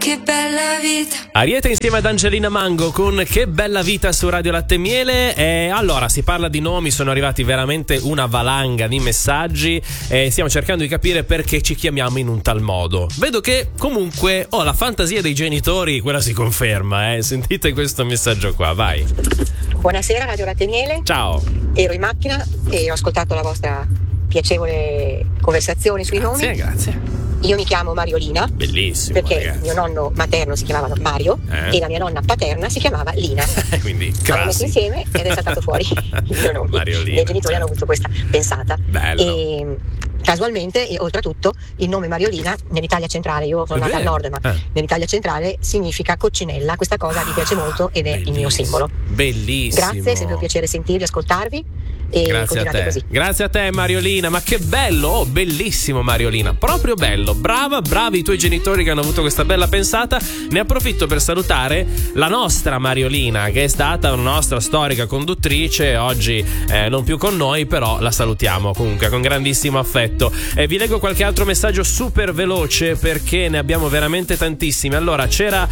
che bella vita. Ariete insieme ad Angelina Mango con Che bella vita su Radio Latte e Miele. Allora, si parla di nomi, sono arrivati veramente una valanga di messaggi e stiamo cercando di capire perché ci chiamiamo in un tal modo. Vedo che comunque la fantasia dei genitori, quella si conferma, Sentite questo messaggio qua, vai. Buonasera Radio Latte e Miele. Ciao. Ero in macchina e ho ascoltato la vostra piacevole conversazione sui nomi. Grazie. Io mi chiamo Mariolina. Bellissimo, perché ragazzi. mio nonno materno si chiamava Mario e la mia nonna paterna si chiamava Lina. Quindi l'hanno messo insieme ed è saltato fuori il mio nome. Mariolina, I miei genitori hanno avuto questa pensata. Bello. E casualmente, e oltretutto, il nome Mariolina nell'Italia centrale, io sono nata al nord, ma nell'Italia centrale significa coccinella. Questa cosa mi piace molto ed è il mio simbolo. Bellissimo. Grazie, è sempre un piacere sentirvi, ascoltarvi. E grazie a te, così. Grazie a te Mariolina, ma che bello, bellissimo Mariolina, proprio bello, bravi i tuoi genitori che hanno avuto questa bella pensata. Ne approfitto per salutare la nostra Mariolina, che è stata una nostra storica conduttrice, oggi non più con noi, però la salutiamo comunque con grandissimo affetto. Vi leggo qualche altro messaggio super veloce perché ne abbiamo veramente tantissimi. Allora, c'era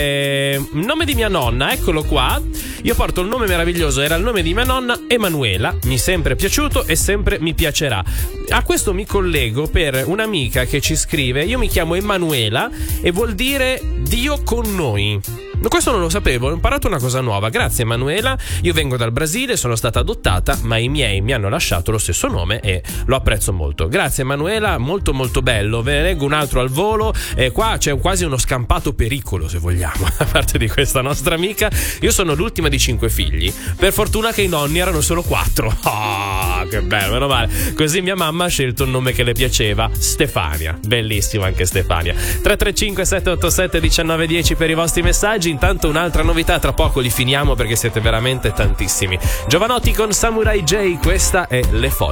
il nome di mia nonna, eccolo qua. Io porto il nome meraviglioso, era il nome di mia nonna, Emanuela. Mi è sempre piaciuto e sempre mi piacerà. A questo mi collego per un'amica che ci scrive: io mi chiamo Emanuela e vuol dire Dio con noi. Questo non lo sapevo, ho imparato una cosa nuova. Grazie Emanuela, io vengo dal Brasile, sono stata adottata, ma i miei mi hanno lasciato lo stesso nome e lo apprezzo molto. Grazie Emanuela, molto molto bello. Ve ne leggo un altro al volo. Qua c'è quasi uno scampato pericolo, se vogliamo, da parte di questa nostra amica. Io sono l'ultima di 5 figli. Per fortuna che i nonni erano solo 4. Che bello, meno male. Così mia mamma ha scelto il nome che le piaceva, Stefania. Bellissimo anche Stefania. 335 787 1910 per i vostri messaggi. Intanto un'altra novità, tra poco li finiamo perché siete veramente tantissimi. Giovanotti con Samurai J, questa è Le Foglie.